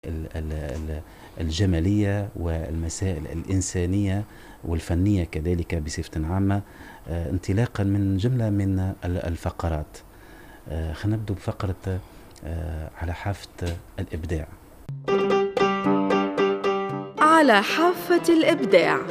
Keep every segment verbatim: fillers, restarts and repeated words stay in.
ال- ال- ال- الجمالية والمسائل الإنسانية والفنية كذلك بصفة عامة، آه، انطلاقا من جملة من ال- الفقرات. آه، خلينا نبدأ بفقرة آه، على حافة الإبداع. على حافة الإبداع.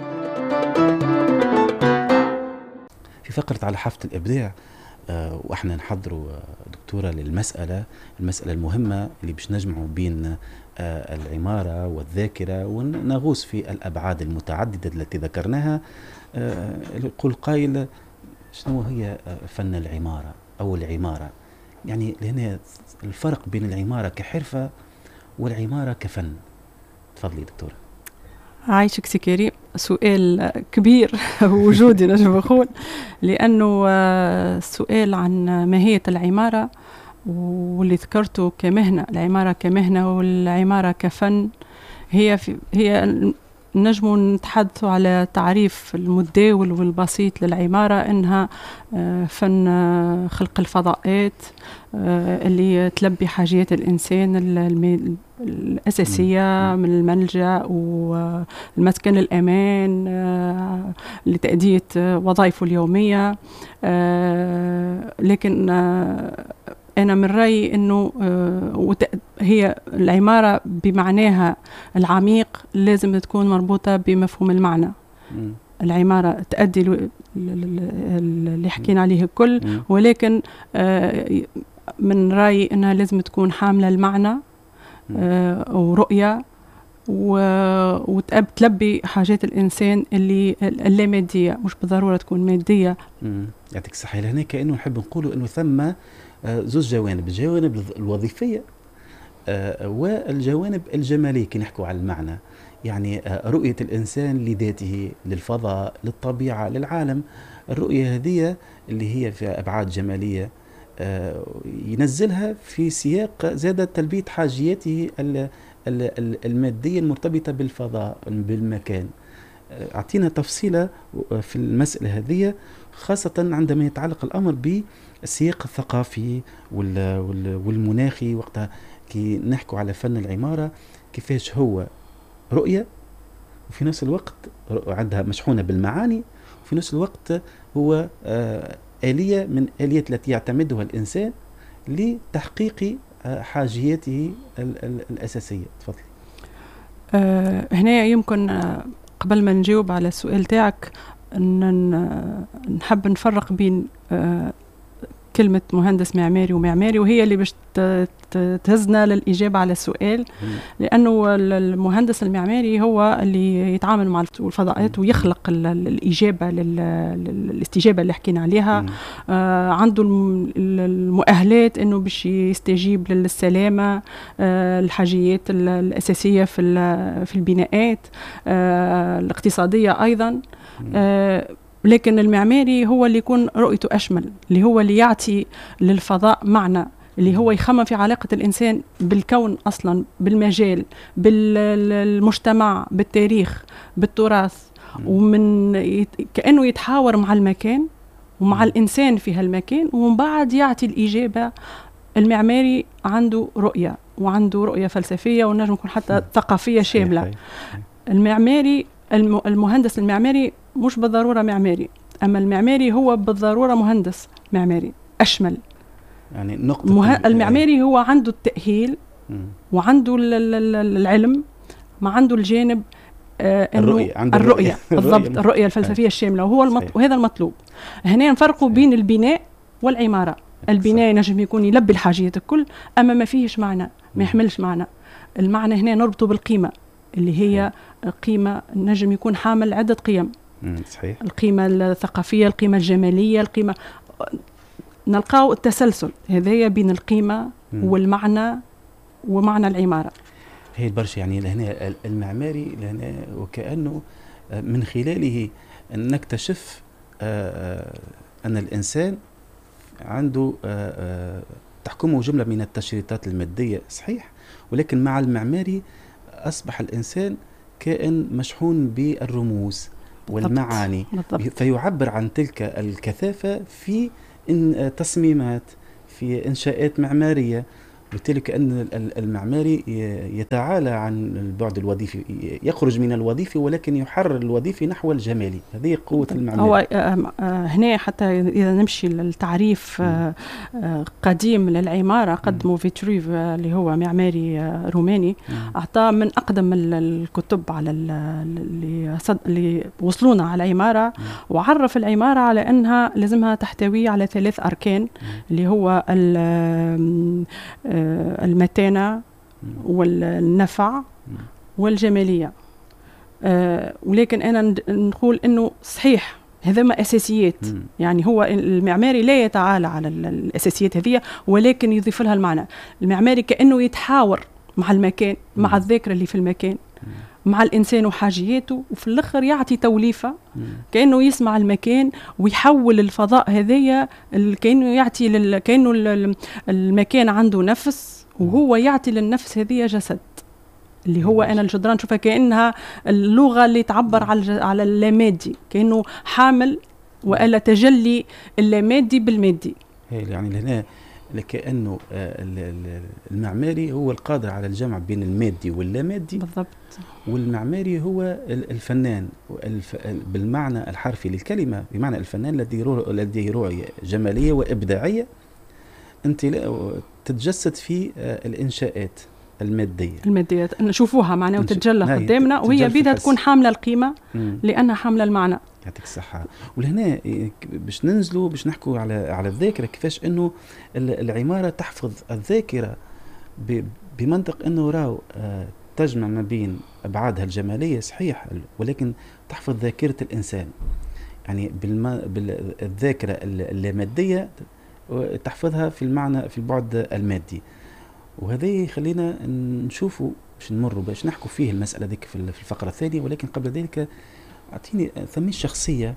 في فقرة على حافة الإبداع آه، وإحنا نحضروا آه، دكتورة للمسألة المسألة المهمة اللي باش نجمعوا بين آه، العمارة والذاكرة ونغوص في الأبعاد المتعددة التي ذكرناها. آه، يقول قائل: شنو هي آه، فن العمارة أو العمارة؟ يعني لهنا الفرق بين العمارة كحرفة والعمارة كفن. تفضلي دكتورة. عايشك سي كريم، سؤال كبير وجودي نجم نقول، لأنه السؤال عن ماهية العمارة واللي ذكرته كمهنة، العمارة كمهنة والعمارة كفن، هي في هي نجم نتحدث على تعريف المتداول والبسيط للعمارة إنها فن خلق الفضاءات اللي تلبي حاجات الإنسان الأساسية من الملجأ والمسكن الأمان لتأدية وظائفه اليومية. لكن أنا من رأيي أنه هي العمارة بمعناها العميق لازم تكون مربوطة بمفهوم المعنى. م. العمارة تؤدي اللي حكينا عليه الكل، م. ولكن من رأيي أنها لازم تكون حاملة المعنى ورؤية وتلبي حاجات الإنسان اللي اللامادية، مش بالضرورة تكون مادية. يعطيك الصحة. هنا كأنه نحب نقوله أنه ثم زوج جوانب، الجوانب الوظيفية والجوانب الجمالية كي نحكوا على المعنى، يعني رؤية الإنسان لذاته، للفضاء، للطبيعة، للعالم. الرؤية هذه اللي هي في أبعاد جمالية ينزلها في سياق زادة تلبية حاجياته المادية المرتبطة بالفضاء بالمكان. أعطينا تفصيلة في المسألة هذه، خاصة عندما يتعلق الأمر بالسياق الثقافي والمناخي. وقتها كي نحكوا على فن العمارة كيفاش هو رؤية، وفي نفس الوقت عندها مشحونة بالمعاني، وفي نفس الوقت هو آلية من آليات التي يعتمدها الإنسان لتحقيق حاجياته الأساسية. تفضلي. أه هنا يمكن أه قبل ما نجاوب على السؤال تاعك نحب نفرق بين أه كلمة مهندس معماري ومعماري، وهي اللي باش تهزنا للإجابة على السؤال. لأنه المهندس المعماري هو اللي يتعامل مع الفضاءات ويخلق الإجابة للاستجابة اللي حكينا عليها. آه عنده المؤهلات أنه باش يستجيب للسلامة، آه الحاجيات الأساسية في في البناءات، آه الاقتصادية أيضا. آه لكن المعماري هو اللي يكون رؤيته أشمل، اللي هو اللي يعطي للفضاء معنى، اللي هو يخمم في علاقة الإنسان بالكون أصلا، بالمجال، بالمجتمع، بالتاريخ، بالتراث، ومن يت... كأنه يتحاور مع المكان ومع الإنسان في هالمكان، ومن بعد يعطي الإجابة. المعماري عنده رؤية، وعنده رؤية فلسفية، ونجم يكون حتى ثقافية شاملة. المعماري المهندس المعماري مش بالضرورة معماري، أما المعماري هو بالضرورة مهندس معماري أشمل. يعني نقطة مه... المعماري هو عنده التأهيل م. وعنده العلم، ما عنده الجانب آه الرؤية. عنده الرؤية بالضبط، الرؤية الفلسفية الشاملة، وهو المط... وهذا المطلوب. هنا نفرقوا بين البناء والعمارة. البناء نجم يكون يلبي الحاجيات الكل، أما ما فيهش معنى، ما يحملش معنى. المعنى هنا نربطه بالقيمة، اللي هي قيمة نجم يكون حامل عدة قيم. صحيح. القيمة الثقافية، القيمة الجمالية، القيمة، نلقاو التسلسل هذايا بين القيمة م. والمعنى ومعنى العمارة. هي برشا يعني لهنا المعماري لهنا وكأنه من خلاله نكتشف أن الإنسان عنده تحكمه جملة من التشريطات المادية، صحيح، ولكن مع المعماري أصبح الإنسان كائن مشحون بالرموز والمعاني، بالضبط. فيعبر عن تلك الكثافة في إن تصميمات، في إنشاءات معمارية، بالتالي كأن المعماري يتعالى عن البعد الوظيفي، يخرج من الوظيفي ولكن يحرر الوظيفي نحو الجمالي. هذه قوة المعماري. هو هنا حتى إذا نمشي للتعريف قديم للعمارة قدمه فيتروف اللي هو معماري روماني، أعطاه من أقدم الكتب على اللي, اللي وصلونا على العمارة، وعرف العمارة على أنها لازمها تحتوي على ثلاث أركان اللي هو المتانة والنفع والجمالية. أه ولكن أنا نقول أنه صحيح هذا ما أساسيات، مم. يعني هو المعماري لا يتعالى على الأساسيات هذه ولكن يضيف لها المعنى. المعماري كأنه يتحاور مع المكان، مم. مع الذاكرة اللي في المكان، مم. مع الإنسان وحاجياته، وفي الآخر يعطي توليفة، مم. كأنه يسمع المكان ويحول الفضاء هذية، كأنه يعطي لل... كأنه المكان عنده نفس وهو يعطي للنفس هذه جسد، اللي هو أنا الجدران شوفها كأنها اللغة اللي تعبر على على اللامادي، كأنه حامل وألا تجلي اللامادي بالمادي. يعني هنا لكأنه المعماري هو القادر على الجمع بين المادي واللامادي بالضبط، والمعماري هو الفنان بالمعنى الحرفي للكلمة، بمعنى الفنان الذي الذي رؤية جمالية وإبداعية أنت تتجسد في الإنشاءات المادية المادية نشوفوها معناه وتتجلى قدامنا، وهي بدها تكون حاملة القيمة مم. لأنها حاملة المعنى. يعطيك الصحة. ولهنا باش ننزلوا باش نحكوا على على الذاكرة، كيفاش إنه العمارة تحفظ الذاكرة بمنطق إنه راو تجمع ما بين أبعادها الجمالية صحيح، ولكن تحفظ ذاكرة الإنسان، يعني بالذاكرة اللامادية تحفظها في المعنى في البعد المادي. وهذا يخلينا نشوفوا باش نمروا باش نحكوا فيه المسألة ذيك في الفقرة الثانية. ولكن قبل ذلك أعطيني ثمين شخصية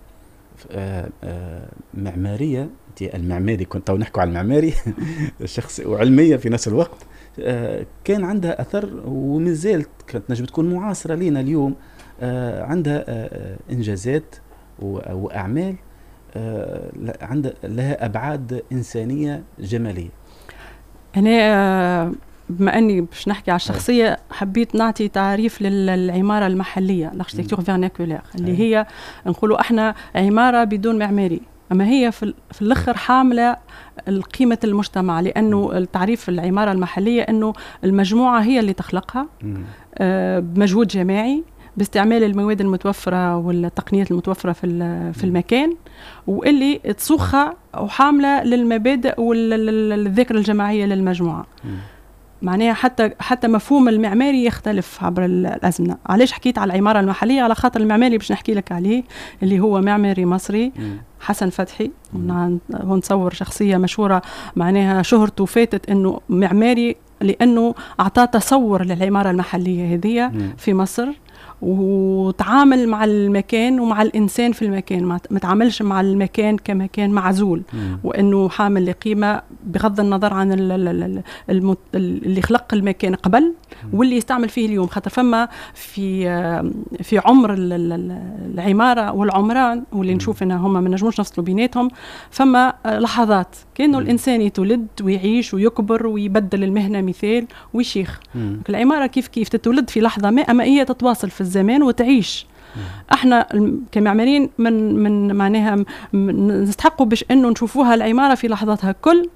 معمارية، المعماري كنت نحكوا على المعماري شخص وعلمية في نفس الوقت، كان عندها أثر ومازالت كانت نجم تكون معاصرة لنا اليوم، عندها إنجازات وأعمال عندها لها أبعاد إنسانية جمالية. أنا بما أني باش نحكي على الشخصية حبيت نعطي تعريف للعمارة المحلية، الاركتيكتور فيرناكولير، اللي هي نقولوا احنا عمارة بدون معماري، أما هي في, في الأخر حاملة القيمة المجتمع، لأنه التعريف العمارة المحلية أنه المجموعة هي اللي تخلقها آه بمجهود جماعي باستعمال المواد المتوفرة والتقنيات المتوفرة في في المكان، واللي تصوخها وحاملة للمبادئ والذاكرة الجماعية للمجموعة. معناها حتى حتى مفهوم المعماري يختلف عبر الأزمنة. علاش حكيت على العمارة المحلية؟ على خاطر المعماري باش نحكي لك عليه اللي هو معماري مصري حسن فتحي، ونتصور شخصية مشهورة معناها شهرته فاتت انه معماري لانه اعطى تصور للعمارة المحلية هذه في مصر، وتعامل مع المكان ومع الإنسان في المكان، ما تعاملش مع المكان كمكان معزول مم. وأنه حامل لقيمة بغض النظر عن اللي خلق المكان قبل مم. واللي يستعمل فيه اليوم. خاطر فما في في عمر العمارة والعمران واللي مم. نشوف إنها هم ما نجموش نفصلوا بيناتهم، فما لحظات كأنه الإنسان يتولد ويعيش ويكبر ويبدل المهنة مثال ويشيخ. مم. العمارة كيف كيف تتولد في لحظة ما، أما هي تتواصل في الزمان وتعيش. مم. احنا كمعماريين من من معناها نستحقوا باش انه نشوفوها العمارة في لحظاتها كل،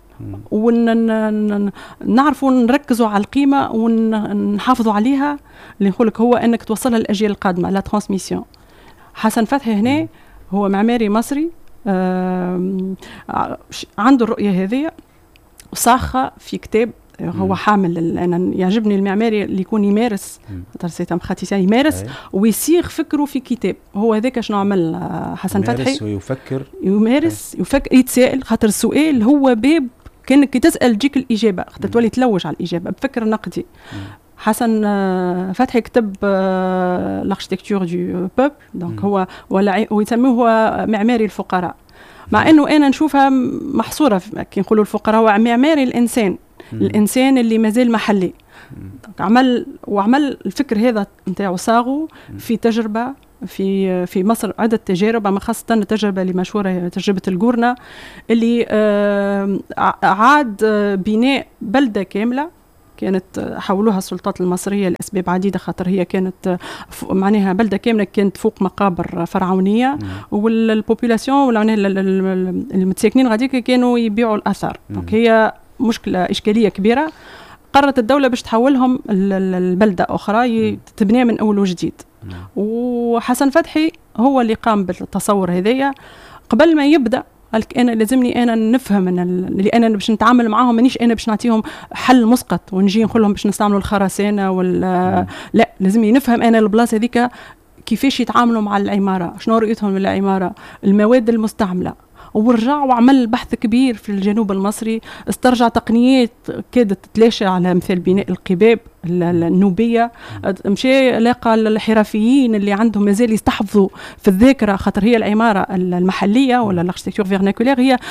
ونعرفوا نركزوا على القيمة ونحافظوا عليها، اللي نقولك هو انك توصلها للأجيال القادمة، لا ترانسميسيون. حسن فتحي هنا هو معماري مصري عنده الرؤية هذه وصاخة في كتاب. هو حامل، أنا يعجبني المعماري اللي يكون يمارس خاطر يمارس ويصيغ فكره في كتاب. هو هذاك شنو عمل حسن فتحي؟ يمارس ويفكر، يمارس يفكر، يتساءل، خاطر السؤال هو باب كأنك تسأل تجيك الإجابة، خاطر تولي تلوج على الإجابة بفكر نقدي. مم. حسن فتحي كتب الاركتيكتور دو بوبل، دونك هو ولا ويسموه هو معماري الفقراء، مع انه انا نشوفها محصوره كي نقولوا الفقراء، هو معماري الانسان. مم. الانسان اللي مازال محلي. عمل وعمل الفكر هذا نتاعو صاغه في تجربه في في مصر عدة تجارب، أما خاصة التجربة اللي مشهورة تجربة الجورنة اللي عاد بناء بلدة كاملة كانت حولوها السلطات المصرية لأسباب عديدة، خاطر هي كانت معناها بلدة كاملة كانت فوق مقابر فرعونية، والبوبولاسيون ولا المتساكنين غاديك كانوا يبيعوا الأثر. دونك هي مشكلة إشكالية كبيرة. قررت الدولة باش تحولهم البلدة أخرى تبني من أول وجديد، وحسن فتحي هو اللي قام بالتصور هذايا. قبل ما يبدأ قال لك انا لازمني انا نفهم ان اللي انا باش نتعامل معاهم مانيش انا باش نعطيهم حل مسقط ونجي نقول لهم باش نستعملوا الخرسانه ولا لا، لازمني نفهم انا البلاصه هذيك كيفاش يتعاملوا مع العماره، شنو رؤيتهم للعماره، المواد المستعمله. ورجع وعمل بحث كبير في الجنوب المصري، استرجع تقنيات كادت تتلاشى على مثال بناء القباب النوبية، مشي لقى الحرفيين اللي عندهم مازال يستحفظوا في الذاكرة، خاطر هي العمارة المحلية ولا الاركتيكتور فيرناكولير هي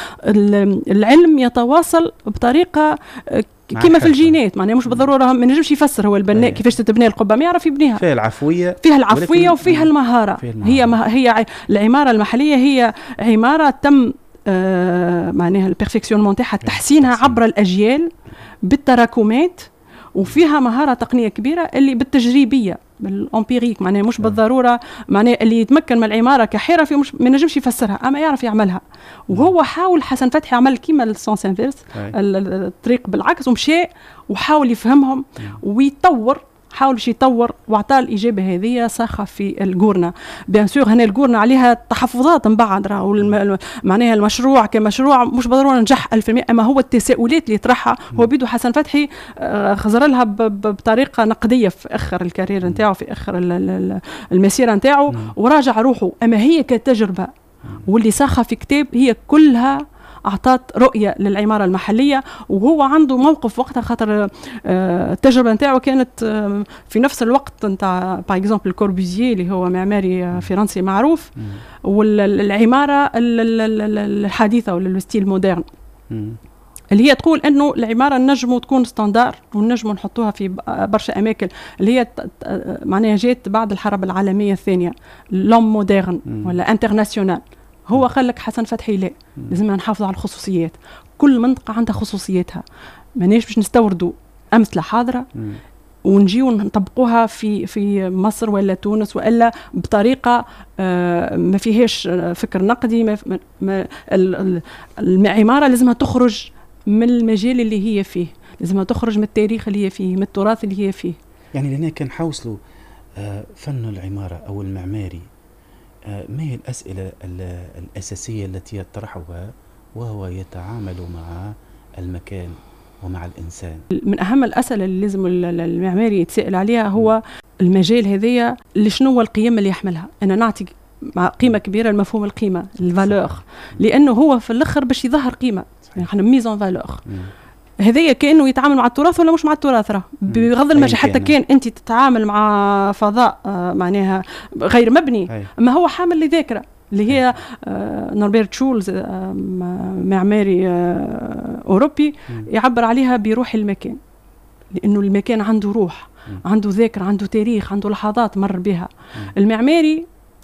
العلم يتواصل بطريقة كما في الجينات، معناها مش بالضروره ما نجمش يفسر هو البناء كيفاش تتبنى القبه، ما يعرف يبنيها. فيها العفويه فيها العفويه وفيها المهاره. فيها المهارة. هي مه... هي العماره المحليه هي عماره تم آه معناها البيرفكسيونمون تاعها تحسينها عبر الاجيال بالتراكمات، وفيها مهاره تقنيه كبيره اللي بالتجريبيه بالامبيريك، معناها مش بالضروره معناها اللي يتمكن من العماره كحرفي مش ما نجمش يفسرها اما يعرف يعملها. وهو حاول حسن فتحي عمل كيما السونس انفيرس الطريق بالعكس، ومشى وحاول يفهمهم ويطور، حاول باش يطور واعطى الاجابه هذه صاخه في الجورنة. بيان سور هنا الجورنة عليها تحفظات من بعد، راهو معناها المشروع كمشروع مش بالضروره نجح ألف بالمئة، اما هو التساؤلات اللي يطرحها هو بيدو حسن فتحي خزر لها بطريقه نقديه في اخر الكارير نتاعو، في اخر المسيره نتاعو، وراجع روحه. اما هي كتجربه واللي صاخه في كتاب هي كلها أعطت رؤية للعمارة المحلية، وهو عنده موقف وقتها، خاطر التجربة نتاعو كانت في نفس الوقت نتاع باغ اكزومبل كوربوزييه اللي هو معماري فرنسي معروف، والعمارة الحديثة ولا الستيل مودرن اللي هي تقول انه العماره نجموا تكون ستاندار ونجموا نحطوها في برشا اماكن، اللي هي معناها جات بعد الحرب العالميه الثانيه، لوم مودرن ولا انترناسيونال. هو قال لك حسن فتحي لا، لازم نحافظ على الخصوصيات، كل منطقه عندها خصوصياتها، ماناش باش نستوردوا امثله حاضره ونجيو نطبقوها في في مصر ولا تونس والا بطريقه آه ما فيهاش فكر نقدي. ما ما العماره لازمها تخرج من المجال اللي هي فيه، لازمها تخرج من التاريخ اللي هي فيه، من التراث اللي هي فيه. يعني لهنا كان حوصلوا آه فن العماره او المعماري، آه ما هي الاسئله الاساسيه التي يطرحها وهو يتعامل مع المكان ومع الإنسان؟ من أهم الأسئلة اللي لازم المعماري يتسأل عليها هو المجال هذية اللي شنو هو القيم اللي يحملها. أنا نعطي مع قيمة كبيرة المفهوم القيمة الفالور، لأنه هو في الآخر باش يظهر قيمة، يعني احنا ميزون فالور هذية كأنه يتعامل مع التراث ولا مش مع التراث، راه بغض المجال حتى كان أنت تتعامل مع فضاء آه معناها غير مبني أي. أما هو حامل لذاكرة اللي هي آه نوربرت شولز آه معماري آه أوروبي يعبر عليها بروح المكان، لأنه المكان عنده روح، عنده ذاكرة، عنده تاريخ، عنده لحظات مر بها. المعماري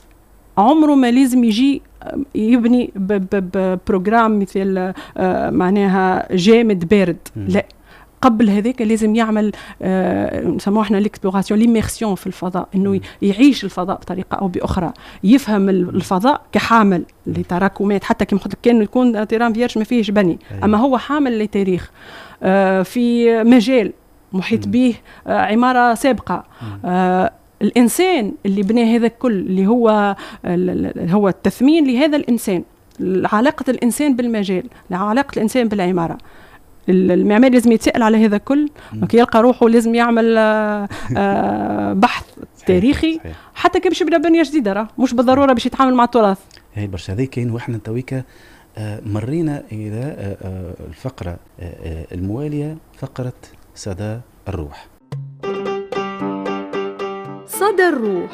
عمره ما لازم يجي يبني ببروجرام مثل آه معناها جامد بارد، لا، قبل هذاك لازم يعمل نسموه احنا ليكسبلوراسيون ليميرسيون في الفضاء، انه يعيش الفضاء بطريقه او باخرى، يفهم الفضاء كحامل لتراكمات، حتى كما قلت كان يكون تيران فيرج ما فيهش بني، اما هو حامل لتاريخ في مجال محيط به عماره سابقه. الانسان اللي بنى هذا الكل اللي هو هو التثمين لهذا الانسان، علاقه الانسان بالمجال، علاقه الانسان بالعماره. المعماري لازم يتسأل على هذا كل، دونك يلقى روحه لازم يعمل آآ آآ بحث تاريخي صحيح. حتى كي باش يبدا بنيه جديده، راه مش بالضروره باش يتعامل مع التراث. هي برشا هذيك كاين، واحنا تويكا مرينا الى الفقره المواليه، فقره صدى الروح. صدى الروح.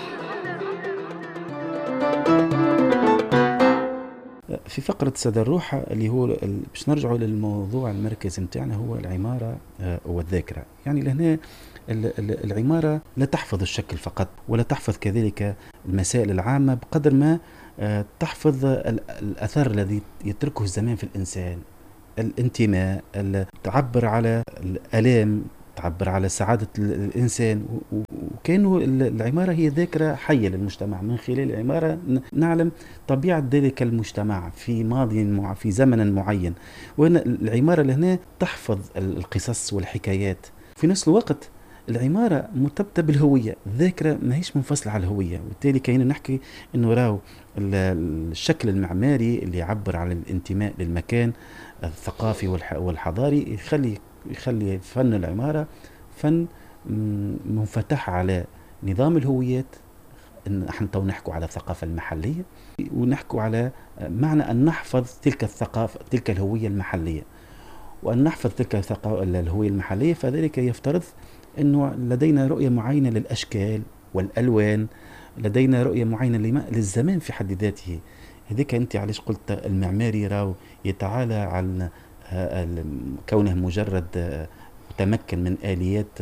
في فقرة صدى الروح اللي هو باش نرجعوا للموضوع المركزي نتاعنا هو العمارة والذاكرة. يعني لهنا العمارة لا تحفظ الشكل فقط، ولا تحفظ كذلك المسائل العامة بقدر ما تحفظ الأثر الذي يتركه الزمان في الإنسان، الانتماء، تعبر على الآلام، تعبر على سعادة الإنسان. وكانوا العمارة هي ذاكرة حية للمجتمع. من خلال العمارة نعلم طبيعة ذلك المجتمع في ماضي في زمن معين، وهنا العمارة لهنا تحفظ القصص والحكايات. في نفس الوقت العمارة مرتبطة بالهوية، الذاكرة ما هيش منفصلة على الهوية، وبالتالي كاين نحكي إنه راو الشكل المعماري اللي يعبر عن الانتماء للمكان الثقافي والحضاري يخلي يخلي فن العمارة فن منفتح على نظام الهويات. نحن تو نحكوا على الثقافة المحلية، ونحكوا على معنى أن نحفظ تلك الثقافة تلك الهوية المحلية، وأن نحفظ تلك الهوية المحلية فذلك يفترض أنه لدينا رؤية معينة للأشكال والألوان، لدينا رؤية معينة للزمان في حد ذاته. هذيك أنت علاش قلت المعماري راو يتعالى عن كونه مجرد متمكن من آليات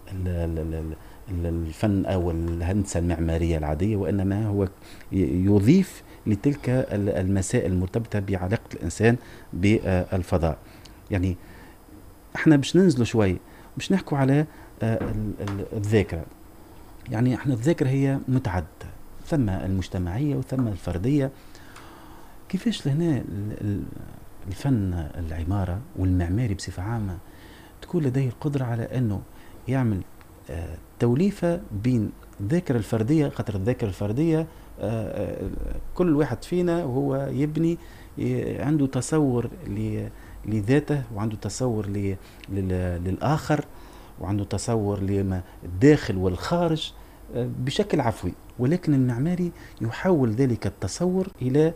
الفن أو الهندسة المعمارية العادية، وإنما هو يضيف لتلك المسائل المرتبطة بعلاقة الإنسان بالفضاء. يعني احنا باش ننزلوا شوي باش نحكوا على الذاكرة. يعني احنا الذاكرة هي متعددة، ثم المجتمعية وثم الفردية. كيفاش لهنا الفن العمارة والمعماري بصفة عامة تكون لديه القدرة على أنه يعمل توليفة بين الذاكرة الفردية، خاطر الذاكرة الفردية كل واحد فينا وهو يبني عنده تصور لذاته، وعنده تصور للآخر، وعنده تصور للداخل والخارج بشكل عفوي. ولكن المعماري يحول ذلك التصور إلى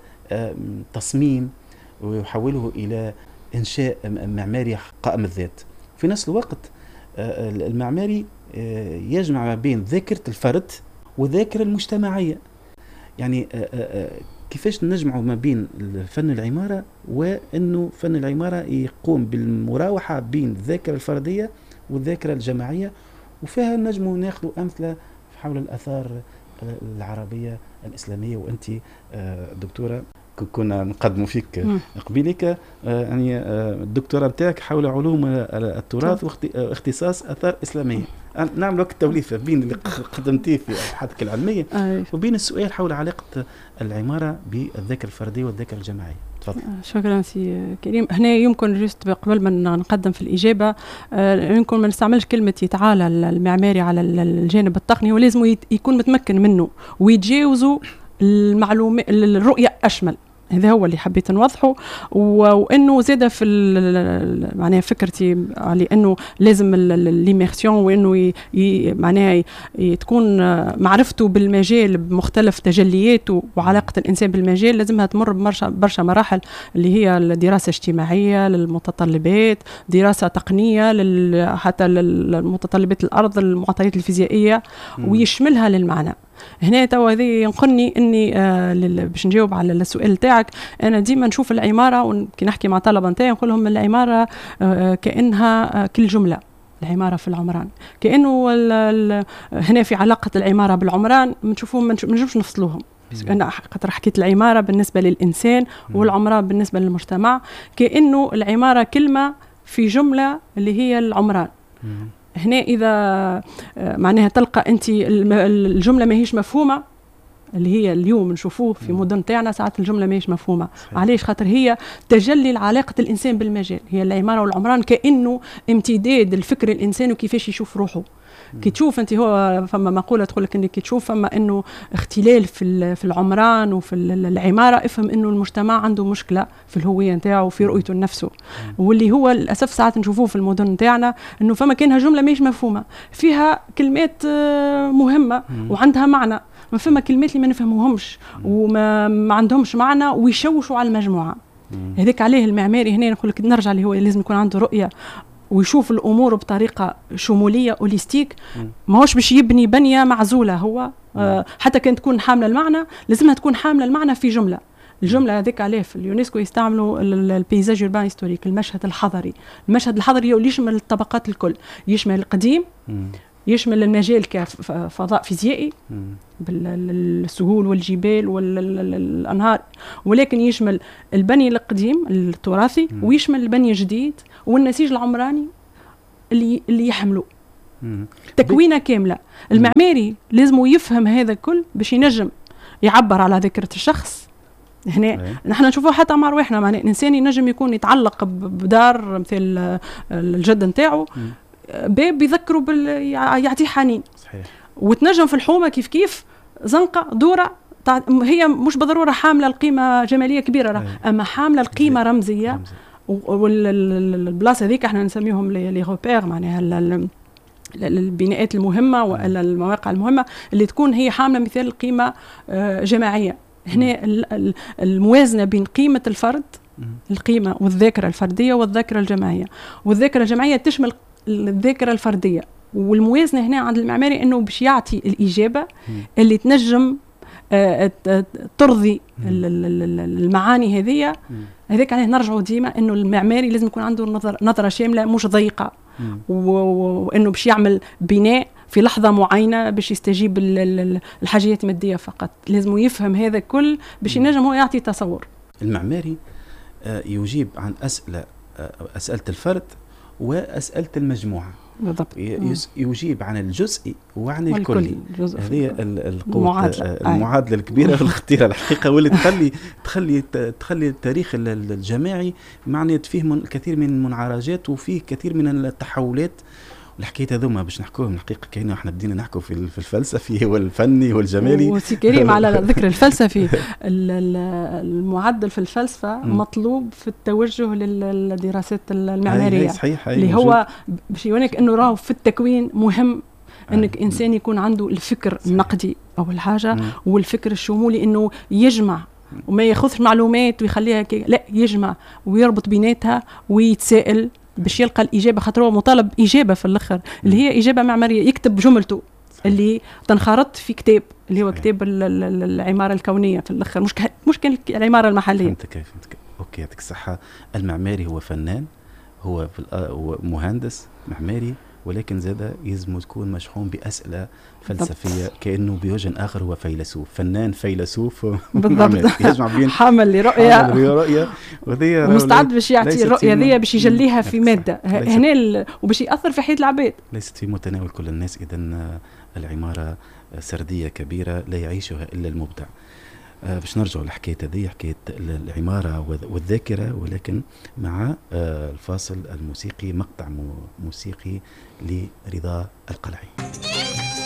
تصميم، ويحوله إلى إنشاء معماري قائم الذات. في نفس الوقت المعماري يجمع ما بين ذاكرة الفرد وذاكرة المجتمعية. يعني كيفاش نجمع ما بين فن العمارة وأنه فن العمارة يقوم بالمراوحة بين الذاكرة الفردية والذاكرة الجماعية، وفيها نجم ناخذ أمثلة حول الآثار العربية الإسلامية. وأنت دكتورة كنا نقدموا فيك قبيلك يعني الدكتوراه بتاعك حول علوم التراث واختصاص آثار إسلامية. نعمل وقت توليفة بين اللي قدمتيه في أبحاثك العلمية وبين السؤال حول علاقة العمارة بالذاكرة الفردية والذاكرة الجماعية. تفضل. شكرا سي كريم. هنا يمكن جست قبل ما نقدم في الإجابة يمكن ما نستعملش كلمة يتعالى المعماري على الجانب التقني، ولازم يكون متمكن منه ويتجاوزوا المعلومات الرؤية أشمل. هذا هو اللي حبيت نوضحه. وانه زاد في معناها فكرتي على انه لازم ليميرسيون، وانه معناها تكون معرفته بالمجال بمختلف تجلياته وعلاقه الانسان بالمجال لازمها تمر بمرشا برشا مراحل، اللي هي الدراسه اجتماعيه للمتطلبات، دراسه تقنيه لل حتى للمتطلبات الارض، المعطيات الفيزيائيه، ويشملها للمعنى. هنا توا هذا ينقلني اني آه باش نجاوب على السؤال تاعك. انا ديما نشوف العماره وكي نحكي مع طلبه نتاعي نقول لهم العماره آه كانها آه كل جمله. العماره في العمران كانه هنا في علاقه العماره بالعمران بنشوفوهم ما نجمش نفصلوهم. انا خاطر حكيت العماره بالنسبه للانسان والعمران بالنسبه للمجتمع، كانه العماره كلمه في جمله اللي هي العمران. هنا إذا معناها تلقى أنت الجملة ما هيش مفهومة، اللي هي اليوم نشوفوه في مدن تاعنا ساعات الجملة ما هيش مفهومة. علاش؟ خاطر هي تجلي لعلاقة الإنسان بالمجال. هي العمارة والعمران كأنه امتداد الفكر الإنسان وكيفاش يشوف روحه. كي تشوف انت هو فما مقوله تقول لك انك كي تشوف فما انه اختلال في في العمران وفي العماره، افهم انه المجتمع عنده مشكله في الهويه نتاعو وفي رؤيته لنفسه. واللي هو للاسف ساعات نشوفوه في المدن نتاعنا انه فما كانها جمله ماهيش مفهومه، فيها كلمات مهمه وعندها معنى، ما فما كلمات اللي ما نفهموهمش وما ما عندهمش معنى ويشوشوا على المجموعه. هذاك عليه المعماري هنا نقول لك نرجع اللي هو لازم يكون عنده رؤيه ويشوف الأمور بطريقة شمولية أوليستيك. ما هوش باش يبني بنية معزولة هو آه حتى كان تكون حاملة المعنى لازمها تكون حاملة المعنى في جملة. الجملة هذيك عليه في اليونسكو يستعملوا البيزاج urbain هيستوريك، المشهد الحضري. المشهد الحضري اللي يشمل الطبقات الكل، يشمل القديم يشمل المجال كفضاء فيزيائي بالسهول والجبال والأنهار، ولكن يشمل البني القديم التراثي ويشمل البني الجديد والنسيج العمراني اللي اللي يحملوا تكوينة كاملة. المعماري لازم يفهم هذا كل باش ينجم يعبر على ذاكرة الشخص. هنا نحن نشوفه حتى مع رواحنا، معناه الإنسان ينجم يكون يتعلق بدار مثل الجد نتاعو، باب يذكروا بال يعطيه حنين. صحيح. وتنجم في الحومة كيف كيف زنقة دورة هي مش بالضرورة حاملة القيمة جمالية كبيرة، أما حاملة القيمة رمزية. والبلاصة ذيك احنا نسميهم لي روبير، معناها البناءات المهمة ولا المواقع المهمة اللي تكون هي حاملة مثال القيمة جماعية. هنا الموازنة بين قيمة الفرد، القيمة والذاكرة الفردية والذاكرة الجماعية، والذاكرة الجماعية تشمل الذاكرة الفردية. والموازنة هنا عند المعماري انه باش يعطي الإجابة اللي تنجم ترضي المعاني هذه. هذاك عليه نرجعوا ديما انه المعماري لازم يكون عنده نظر نظرة شاملة مش ضيقة، وانه باش يعمل بناء في لحظة معينة باش يستجيب الحاجيات المادية فقط. لازم يفهم هذا كل باش ينجم هو يعطي تصور. المعماري يجيب عن أسئلة أسئلة الفرد وأسئلة المجموعة بالضبط. يجيب عن الجزء وعن الكل. هذه القوة المعادلة, المعادلة الكبيرة في الاختيار الحقيقة، واللي تخلي تخلي تخلي التاريخ الجماعي معناه فيه من الكثير من المنعرجات وفيه كثير من التحولات. الحكاية هذوما باش نحكوهم الحقيقة كأنه احنا بدينا نحكوا في الفلسفي والفني والجمالي. وسي كريم على ذكر الفلسفي، المعدل في الفلسفة مطلوب في التوجه للدراسات المعمارية، صحيح اللي هو باش يوريك انه راهو في التكوين مهم انك انسان يكون عنده الفكر النقدي اول حاجة، والفكر الشمولي انه يجمع وما ياخذش معلومات ويخليها كي لا، يجمع ويربط بيناتها ويتسائل باش يلقى الإجابة، خاطر هو مطالب إجابة في الآخر اللي هي إجابة معمارية. يكتب جملته اللي تنخرط في كتاب اللي هو كتاب العمارة الكونية في الآخر، مش مش كان العمارة المحلية. فهمت كيف فهمت كيف. أوكي، يعطيك الصحة. المعماري هو فنان، هو هو مهندس معماري، ولكن زاد يلزم تكون مشحون بأسئلة فلسفية، كأنه بوجه آخر هو فيلسوف، فنان فيلسوف بالضبط. يجمع بين حامل لرؤية رؤية وذي مستعد باش يعطي الرؤية ذي باش يجليها في مادة هنا ال... وباش يأثر في حياة العباد. ليست في متناول كل الناس. إذن العمارة سردية كبيرة لا يعيشها إلا المبدع. آه باش نرجع لحكاية هذه، حكاية العمارة والذاكرة، ولكن مع آه الفاصل الموسيقي، مقطع موسيقي لرضا القلعي.